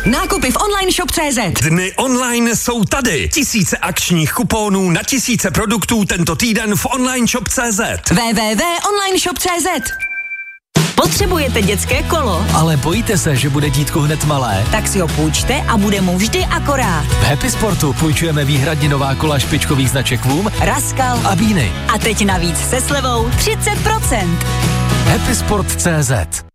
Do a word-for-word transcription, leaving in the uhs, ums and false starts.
Nákupy v online shop tečka cé zet. Dny online jsou tady. Tisíce akčních kuponů na tisíce produktů tento týden v online shop tečka cé zet. w w w tečka online shop tečka cé zet. Potřebujete dětské kolo? Ale bojíte se, že bude dítku hned malé? Tak si ho půjčte a bude mu vždy akorát. V Happy Sportu půjčujeme výhradně nová kola špičkových značek Voom, Raskal a Bíny. A teď navíc se slevou třicet procent. Happy Sport tečka cé zet.